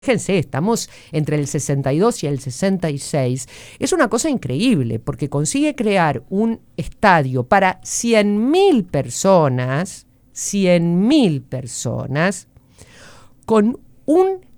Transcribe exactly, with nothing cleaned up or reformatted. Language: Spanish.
Fíjense, estamos entre el sesenta y dos y el sesenta y seis. Es una cosa increíble porque consigue crear un estadio para cien mil personas, cien mil personas, con un